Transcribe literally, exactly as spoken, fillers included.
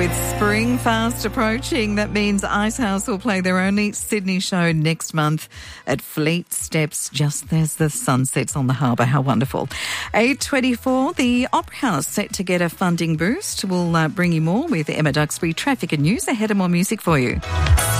With spring fast approaching, that means Icehouse will play their only Sydney show next month at Fleet Steps just as the sun sets on the harbour. How wonderful. eight twenty-four, the Opera House set to get a funding boost. We'll uh, bring you more with Emma Duxbury, traffic and news ahead, and more music for you.